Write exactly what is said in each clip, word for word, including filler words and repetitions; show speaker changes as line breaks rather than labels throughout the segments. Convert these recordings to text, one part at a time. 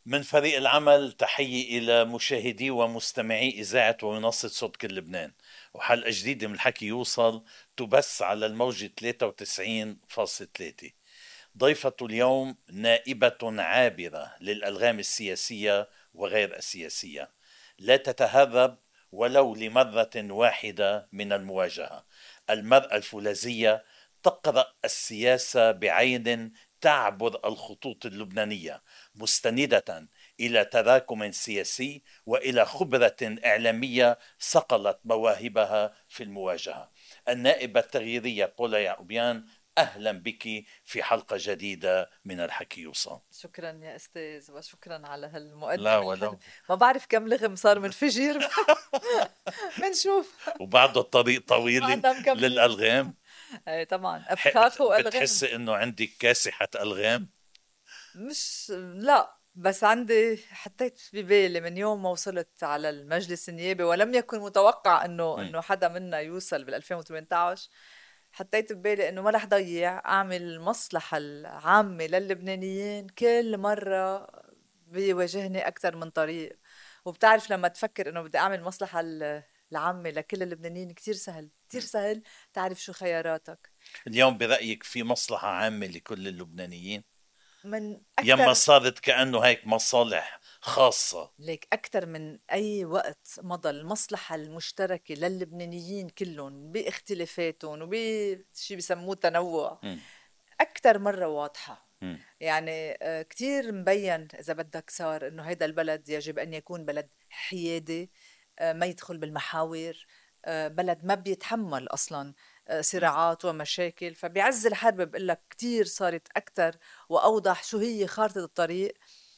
من فريق العمل تحية إلى مشاهدي ومستمعي إذاعة ومنصة صوت كل لبنان، وحلقة جديدة من الحكي يوصل تبث على الموجة ثلاثة وتسعين فاصلة ثلاثة. ضيفة اليوم نائبة عابرة للألغام السياسية وغير السياسية، لا تتهذب ولو لمرة واحدة من المواجهة. المرأة الفولاذية تقرأ السياسة بعين تعبر الخطوط اللبنانية، مستندة إلى تراكم سياسي وإلى خبرة إعلامية صقلت مواهبها في المواجهة. النائبة التغييرية بولا يعقوبيان، أهلا بك في حلقة جديدة من الحكي يوصل.
شكرا يا أستاذ، وشكرا على
لا
هالمقدمة
ولو
الحلوة. ما بعرف كم لغم صار منفجر. منشوف.
وبعد الطريق طويل
بعدها مكملين.
للألغام.
ايه طبعا،
ح-
أفخاخ وألغام.
بتحسي إنه عندك كاسحة ألغام؟
مش لا، بس عندي حطيت ببالي من يوم ما وصلت على المجلس النيابي، ولم يكن متوقع انه
مم.
انه حدا منا يوصل بال ألفين وثمانية عشر. حطيت ببالي انه ما رح ضيع اعمل المصلحة العامة للبنانيين كل مرة. بيواجهني اكثر من طريق. وبتعرف لما تفكر انه بدي اعمل مصلحة ال- العامة لكل اللبنانيين، كتير سهل كتير
مم.
سهل. تعرف شو خياراتك؟
اليوم برأيك في مصلحة عامة لكل اللبنانيين؟
من
يما
اكثر.
صارت كأنه هيك مصالح خاصة.
ليك أكتر من أي وقت مضى المصلحة المشتركة للبنانيين كلهم باختلافاتهم وبشي بسموه تنوع
مم.
أكتر مرة واضحة.
مم.
يعني آه، كتير مبين إذا بدك صار إنه هيدا البلد يجب أن يكون بلد حيادي، آه، ما يدخل بالمحاور، آه، بلد ما بيتحمل أصلا آه،
مم.
صراعات ومشاكل. فبيعز الحرب بقول لك كتير صارت أكتر وأوضح شو هي خارطة الطريق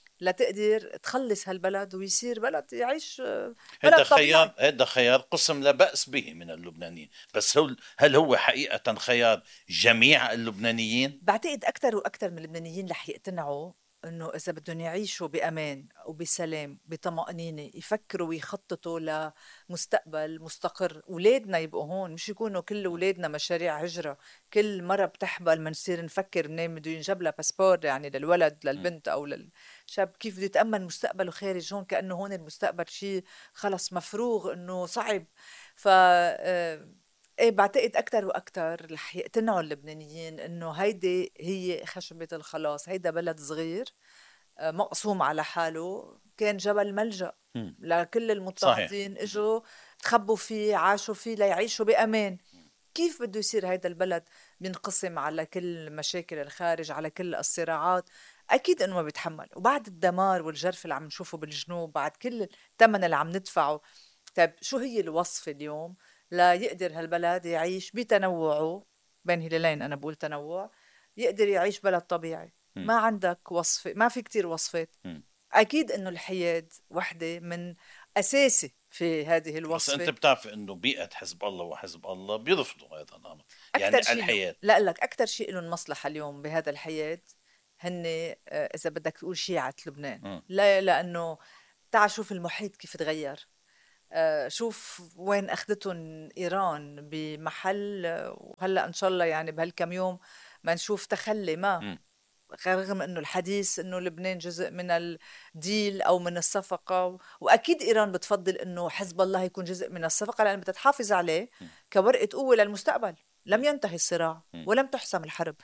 لتقدر تخلص هالبلد ويصير بلد يعيش آه، بلد
هذا
طبيعي.
خيار هذا خيار قسم لا بأس به من اللبنانيين، بس هل هل هو حقيقة خيار جميع اللبنانيين؟
بعتقد أكتر وأكتر من اللبنانيين رح يقتنعوا إنه إذا بدهم يعيشوا بأمان وبسلام بطمأنينة يفكروا ويخططوا لمستقبل مستقر. أولادنا يبقوا هون، مش يكونوا كل أولادنا مشاريع هجرة. كل مرة بتحبل منصير نفكر منين بده ينجب لها باسبور، يعني للولد
مم.
للبنت أو للشاب، كيف بده يتأمن مستقبله خارج هون، كأنه هون المستقبل شيء خلص مفروغ إنه صعب. ف آه، ايه بعتقد اكتر واكتر رح يقتنعوا اللبنانيين انه هيدي هي خشبة الخلاص. هيدا بلد صغير آه، مقسوم على حاله، كان جبل ملجأ
مم.
لكل
صحيح.
المضطهدين، اجوا تخبوا فيه عاشوا فيه ليعيشوا بأمان. كيف بده يصير هيدا البلد بينقسم على كل مشاكل الخارج، على كل الصراعات؟ اكيد انه ما بيتحمل. وبعد الدمار والجرف اللي عم نشوفه بالجنوب، بعد كل الثمن اللي عم ندفعه، طيب شو هي الوصفة اليوم لا يقدر هالبلد يعيش بتنوعه؟ بين هلالين أنا بقول تنوع، يقدر يعيش بلد طبيعي.
مم.
ما عندك وصفة، ما في كتير وصفات.
مم.
أكيد إنه الحياد وحدة من أساسي في هذه
بس انت
الوصفة.
بتعرف انه بيئة حزب الله وحزب الله بيرفضوا هذا الامر،
أكتر
يعني
شيء له،
الحياة.
لا لك أكتر شيء لهم مصلحة اليوم بهذا الحياد هن آه، إذا بدك تقول شيعة لبنان.
مم.
لا، لأنه تعال شوف المحيط كيف تغير. آه، شوف وين أخذتهم إيران بمحل، آه، وهلأ إن شاء الله يعني بهالكم يوم ما نشوف تخلي ما.
مم.
رغم انه الحديث انه لبنان جزء من الديل او من الصفقه، واكيد ايران بتفضل انه حزب الله يكون جزء من الصفقه لان بدها تحافظ عليه
مم.
كورقه قوه للمستقبل. لم
مم.
ينتهي الصراع
مم.
ولم تحسم الحرب.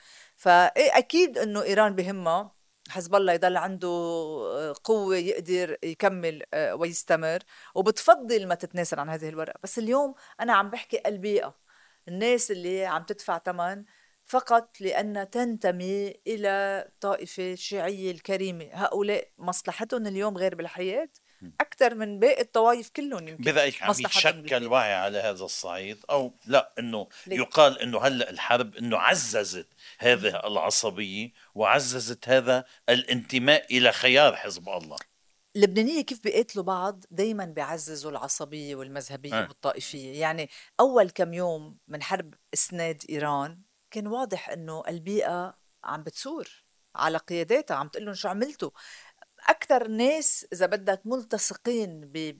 فاكيد انه ايران بهمها حزب الله يضل عنده آه، قوة يقدر يكمل آه، ويستمر، وبتفضل ما تتنازل عن هذه الورقة. بس اليوم أنا عم بحكي البيئة، الناس اللي عم تدفع ثمن فقط لأن تنتمي إلى طائفة شيعية الكريمة. هؤلاء مصلحتهم اليوم غير بالحياة
مم.
أكثر من باقي الطوائف كلهم. يمكن
برأيك عم
مصلحتهم
يتشكل
بالحياة.
وعي على هذا الصعيد او لا، انه
ليك
يقال انه هلا الحرب انه عززت هذه
مم.
العصبية وعززت هذا الانتماء الى خيار حزب الله؟
اللبنانية كيف بيقاتلوا بعض دايما بيعززوا العصبية والمذهبية
اه.
والطائفية. يعني أول كم يوم من حرب إسناد إيران كان واضح أنه البيئة عم بتثور على قياداتها، عم تقول لهم شو عملتوا. اكثر ناس اذا بدك ملتصقين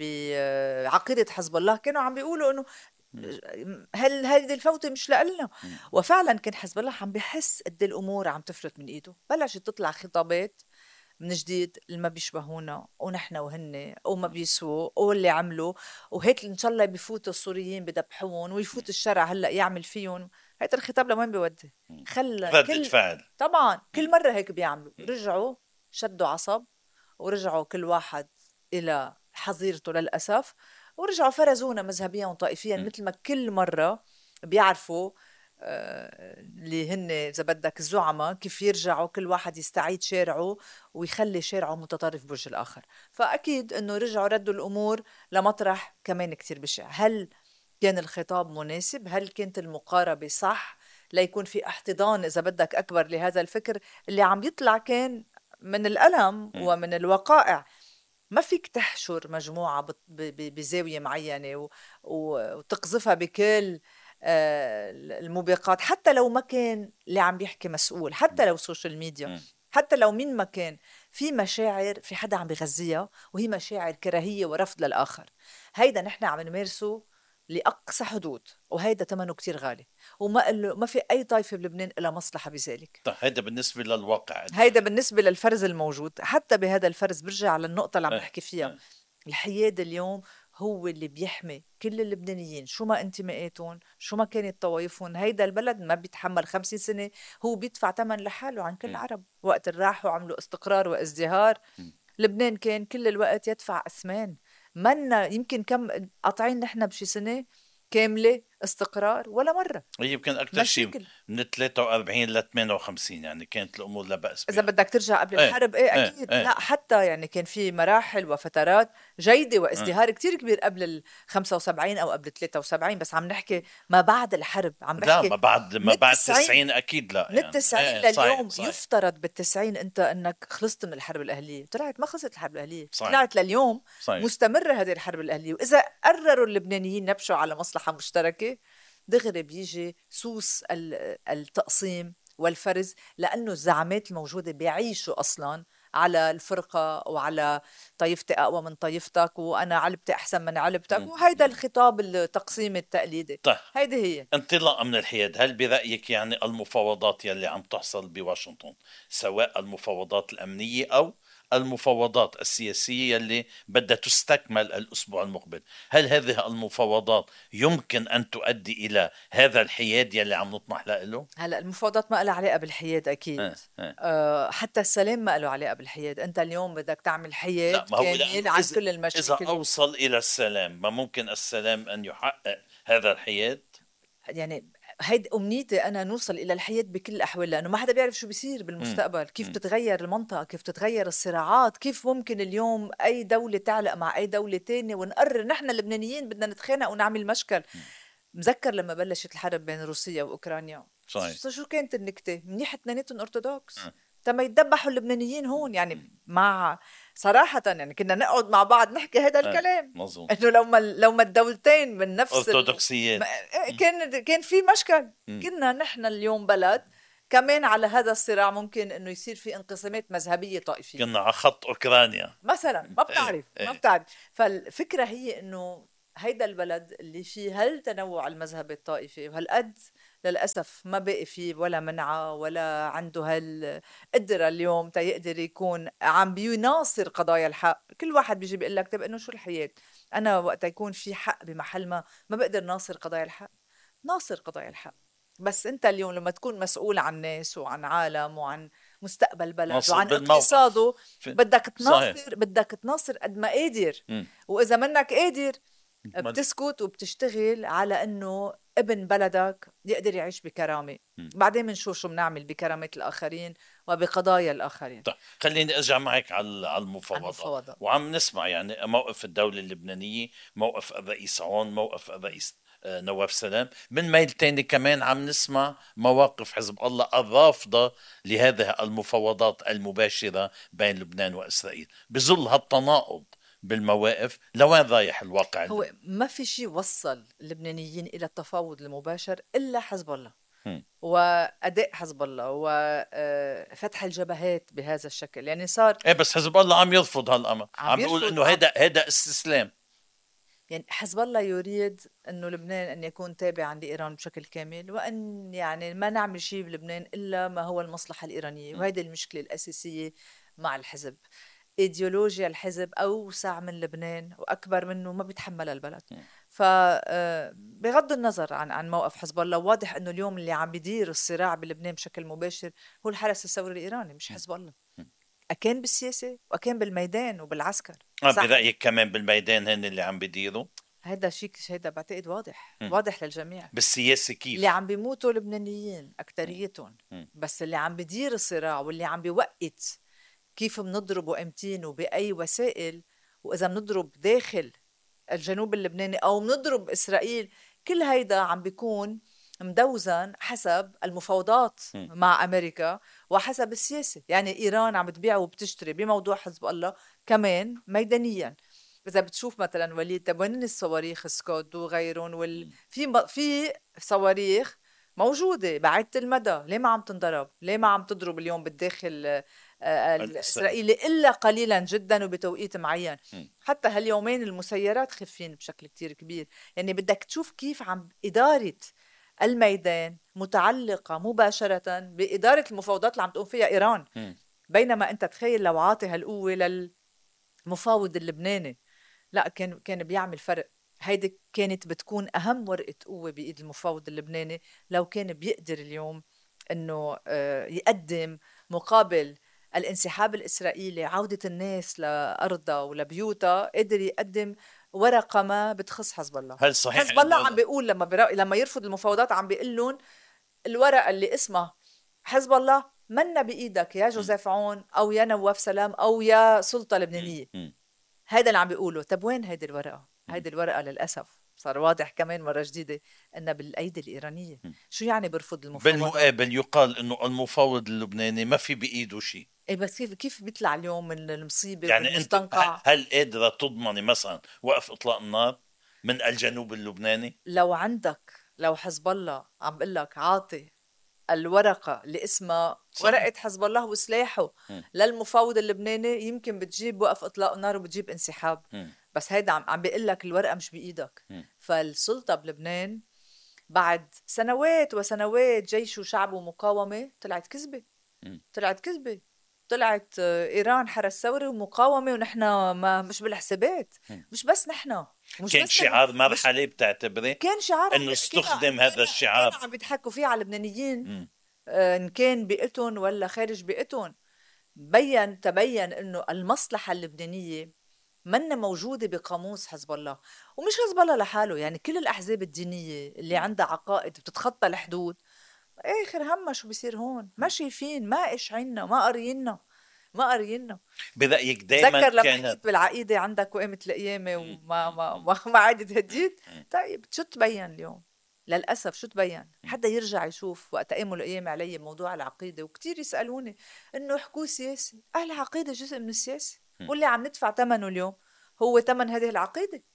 بعقيده حزب الله كانوا عم بيقولوا انه
مم.
هل هذه الفوضى مش لنا.
مم.
وفعلا كان حزب الله عم بيحس قد إيه الامور عم تفلت من ايده. بلشت تطلع خطابات من جديد اللي ما بيشبهونا ونحن وهن وما بيسووا واللي عملوا، وهيك ان شاء الله بيفوتوا السوريين بدبحون ويفوت الشرع هلا يعمل فيهم. هيدا الخطاب لوين بيودي؟ خلى
ردة
كل
فعل.
طبعا كل
مم.
مرة هيك بيعملوا،
مم.
رجعوا شدوا عصب ورجعوا كل واحد إلى حظيرته للأسف، ورجعوا فرزونا مذهبيا وطائفيا
مم.
مثل ما كل مرة بيعرفوا آه، اللي هن إذا بدك الزعماء كيف يرجعوا كل واحد يستعيد شارعه ويخلي شارعه متطرف بوجه الآخر. فأكيد إنه رجعوا ردوا الأمور لمطرح كمان كتير بشع. هل كان الخطاب مناسب؟ هل كانت المقاربة صح ليكون في احتضان إذا بدك أكبر لهذا الفكر اللي عم يطلع كان من الألم
مم.
ومن الوقائع؟ ما فيك تحشر مجموعة بط- ب- ب- بزاوية معينة و- و- وتقذفها بكل آه، الموبقات، حتى لو ما كان اللي عم بيحكي مسؤول، حتى لو سوشيال ميديا،
مم.
حتى لو مين ما كان في مشاعر، في حدا عم بغذيها وهي مشاعر كراهية ورفض للآخر. هيدا نحن عم نمارسه لأقصى حدود، وهيدا ثمنه كتير غالي، وما له ما في أي طائفة بلبنان إلها مصلحة بذلك.
طيب هيدا بالنسبة للواقع.
هيدا بالنسبة للفرز الموجود. حتى بهذا الفرز برجع على النقطة اللي عم
ايه
نحكي فيها،
ايه
الحياد اليوم هو اللي بيحمي كل اللبنانيين شو ما انتماءاتهم، شو ما كانت طوائفهم. هيدا البلد ما بيتحمل خمسين سنة هو بيدفع ثمن لحاله عن كل
مم.
العرب. وقت راحوا عملوا استقرار وازدهار،
مم.
لبنان كان كل الوقت يدفع أثمان. منا يمكن كم قاطعين نحن بشي سنة كاملة استقرار ولا مرة.
يمكن أكثر شيء
مشاكل
من ثلاثة وأربعين ل ثمانية وخمسين، يعني كانت الأمور لا بأس
إذا
بها.
بدك ترجع قبل
ايه
الحرب، إيه
ايه
أكيد،
ايه
لا حتى يعني كان في مراحل وفترات جيدة
ايه
وازدهار كتير كبير قبل ال خمسة وسبعين أو قبل ثلاثة وسبعين، بس عم نحكي ما بعد الحرب، عم
لا،
بحكي
ما بعد
من
ما بعد
التسعين.
تسعين أكيد لا،
من
يعني
التسعين
ايه صحيح
لليوم
صحيح
يفترض بالتسعين أنت أنك خلصت من الحرب الأهلية، طلعت ما خلصت الحرب الأهلية،
صحيح
طلعت لليوم
صحيح.
مستمرة هذه الحرب الأهلية. وإذا قرروا اللبنانيين نبشوا على مصلحة مشتركة، دغري بيجي سوس ال- التقسيم والفرز، لأنه الزعامات الموجودة بيعيشوا أصلا على الفرقة وعلى طائفتي أقوى من طائفتك وأنا علبتي أحسن من علبتك،
مم.
وهيدا الخطاب التقسيمي التقليدي.
طيب
هيدي هي.
انطلاقا من الحياد، هل برأيك يعني المفاوضات يلي عم تحصل بواشنطن، سواء المفاوضات الأمنية أو المفاوضات السياسية يلي بدها تستكمل الأسبوع المقبل، هل هذه المفاوضات يمكن أن تؤدي إلى هذا الحياد يلي عم نطمح له؟
هلا المفاوضات ما لها علاقة بالحياد أكيد.
اه اه.
أه حتى السلام ما له علاقة بالحياد. أنت اليوم بدك تعمل
لا،
حياد
ما هو لأنه
كامل عن
إذا
كل
إذا
المشاكل.
أوصل إلى السلام، ما ممكن السلام أن يحقق هذا الحياد؟
يعني هيدي أمنيتي أنا، نوصل إلى الحياة بكل الأحوال، لأنه ما حدا بيعرف شو بيصير
مم.
بالمستقبل، كيف
مم.
تتغير المنطقة، كيف تتغير الصراعات، كيف ممكن اليوم أي دولة تعلق مع أي دولة تانية ونقرر نحن اللبنانيين بدنا نتخانق ونعمل مشكل.
مم.
مذكر لما بلشت الحرب بين روسيا وأوكرانيا،
صحيح.
شو شو كانت النكتة؟ منيح اثنيناتهم أرثوذكس،
مم.
تما يتذبحوا اللبنانيين هون
مم.
يعني. مع صراحة يعني كنا نقعد مع بعض نحكي هذا
اه
الكلام،
مظبوط.
انه لو ما لو ما الدولتين من نفس ال... ما-
أرثوذكسيات. مم.
كان كان في مشكل.
مم.
كنا نحن اليوم بلد كمان على هذا الصراع ممكن انه يصير في انقسامات مذهبية طائفية
كنا على خط أوكرانيا.
مثلا، ما
ايه
بتعرف ما
ايه.
بتعرف فالفكرة هي انه هيدا البلد اللي فيه هالتنوع المذهبي الطائفي وهالقد للأسف ما بقي فيه ولا منعة ولا عنده هالقدرة اليوم تيقدر يكون عم بيناصر قضايا الحق. كل واحد بيجي بيقول لك طيب انه شو الحياة؟ انا وقت يكون في حق بمحل ما ما بقدر ناصر قضايا الحق. ناصر قضايا الحق، بس انت اليوم لما تكون مسؤول عن ناس وعن عالم وعن مستقبل بلد
نصر
وعن
بالموقف.
اقتصاده،
في...
بدك
صحيح.
تناصر، بدك تناصر قد ما قادر.
مم.
واذا منك قادر
مال-
بتسكت وبتشتغل على انه ابن بلدك يقدر يعيش بكرامة.
مم.
بعدين بنشوف شو بنعمل بكرامات الاخرين وبقضايا الاخرين.
طيب خليني ارجع معك على على
عن
المفاوضات،
المفاوضات.
وعم نسمع يعني موقف الدولة اللبنانية، موقف الرئيس عون، موقف الرئيس آه، نواف سلام. من ميل تاني كمان عم نسمع مواقف حزب الله الرافضة لهذه المفاوضات المباشرة بين لبنان وإسرائيل. بظل هالتناقض بالمواقف، لوين رايح الواقع
هو
اللبناني؟
ما في شيء وصل اللبنانيين الى التفاوض المباشر الا حزب الله
مم.
وأداء حزب الله وفتح الجبهات بهذا الشكل. يعني صار
ايه بس حزب الله عم يرفض هالامر،
عم
عم بيقول
يرفض
انه
عم
هيدا هيدا استسلام.
يعني حزب الله يريد أنه لبنان أن يكون تابعا لإيران بشكل كامل، وأن يعني ما نعمل شيء بلبنان إلا ما هو المصلحة الإيرانية،
مم.
وهذه المشكلة الأساسية مع الحزب. ايديولوجيا الحزب اوسع من لبنان واكبر منه، ما بيتحملها البلد. فبغض النظر عن عن موقف حزب الله، واضح انه اليوم اللي عم بيدير الصراع بلبنان بشكل مباشر هو الحرس الثوري الايراني مش حزب الله. اكان بالسياسه واكان بالميدان وبالعسكر.
اه برايك كمان بالميدان هن اللي عم بيديروا؟
هيدا شيء هيدا بعتقد واضح م. واضح للجميع.
بالسياسه كيف
اللي عم بيموتوا لبنانيين اكتريتهم، بس اللي عم بيدير الصراع واللي عم بيوقت كيف بنضرب وامتين وبأي وسائل، وإذا بنضرب داخل الجنوب اللبناني أو بنضرب إسرائيل، كل هيدا عم بيكون مدوزن حسب المفاوضات م. مع أمريكا وحسب السياسة. يعني إيران عم تبيع وبتشتري بموضوع حزب الله كمان ميدانيا. إذا بتشوف مثلا وليد تبوين الصواريخ سكود وغيرهم وال... في في صواريخ موجودة بعيدة المدى، ليه ما عم تنضرب؟ ليه ما عم تضرب اليوم بالداخل الإسرائيلي إلا قليلا جدا وبتوقيت معين؟ م. حتى هاليومين المسيرات خفين بشكل كتير كبير. يعني بدك تشوف كيف عم إدارة الميدان متعلقة مباشرة بإدارة المفاوضات اللي عم تقوم فيها إيران. م. بينما أنت تخيل لو عاطي هالقوة للمفاوض اللبناني، لا كان كان بيعمل فرق. هيدي كانت بتكون أهم ورقة قوة بإيد المفاوض اللبناني لو كان بيقدر اليوم أنه يقدم مقابل الانسحاب الإسرائيلي عودة الناس لأرضها ولبيوتها، قدر يقدم ورقة ما بتخص حزب الله.
هل صحيح
حزب الله عم بيقول لما برا... لما يرفض المفاوضات عم بيقول لهم الورقة اللي اسمها حزب الله منا بإيدك يا جوزيف عون أو يا نواف سلام أو يا سلطة لبنانية. هذا اللي عم بيقوله. طب وين هيدي الورقة؟ هيدي الورقة للأسف صار واضح كمان مرة جديدة أنها بالأيدي الإيرانية. شو يعني برفض المفاوضات؟
بالمقابل يقال أنه المفاوض اللبناني ما في بإيده شيء.
إيه بس كيف كيف بيطلع اليوم من المصيبة
يعني
والمستنقع؟
أنت هل قادرة تضمني مثلا وقف إطلاق النار من الجنوب اللبناني؟
لو عندك لو حزب الله عم بقول لك عاطي الورقة اللي اسمها ورقة حزب الله وسلاحه م. للمفاوض اللبناني، يمكن بتجيب وقف إطلاق نار وبتجيب انسحاب. م. بس هيدا عم, عم بيقول لك الورقة مش بإيدك. م. فالسلطة بلبنان بعد سنوات وسنوات جيش وشعب ومقاومة طلعت كذبة. طلعت كذبة طلعت إيران حرس ثوري ومقاومة ونحن ما مش بالحسابات. مش بس نحن
مش كان بس شعار مرحلة بتعتبري
كان شعار
انه استخدم هذا الشعار
كانوا عم بيضحكوا فيه على اللبنانيين آه ان كان بيئتهم ولا خارج بيئتهم. بين تبين انه المصلحة اللبنانية من موجودة بقاموس حزب الله. ومش حزب الله لحاله، يعني كل الأحزاب الدينية اللي عندها عقائد بتتخطى الحدود اخر همها شو بيصير هون. ما شايفين، ما اشعينا، ما قارينا ما قارينا.
برأيك دايما
تذكر لما حكيت بالعقيدة عندك وقامة القيامة وما ما ما, ما عادت هديت. طيب شو تبين اليوم؟ للأسف شو تبين؟ حدا يرجع يشوف وقت قاموا القيامة علي موضوع العقيدة، وكتير يسألوني إنه حكوا سياسي. أهل العقيدة جزء من السياسة، واللي عم ندفع ثمنه اليوم هو ثمن هذه العقيدة.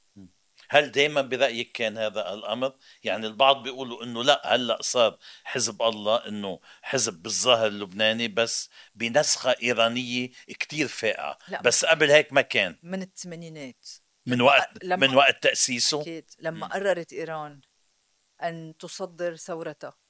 هل دايما برأيك كان هذا الأمر؟ يعني البعض بيقولوا إنه لا، هلأ صار حزب الله إنه حزب بالظاهر اللبناني بس بنسخة إيرانية كتير فائقة، بس قبل هيك ما كان.
من الثمانينات
من وقت من وقت تأسيسه
أكيد لما م. قررت إيران أن تصدر ثورتها